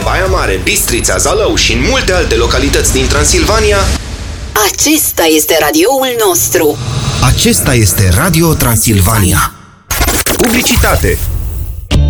Baia Mare, Bistrița, Zalău și în multe alte localități din Transilvania. Acesta este radioul nostru. Acesta este Radio Transilvania. Publicitate.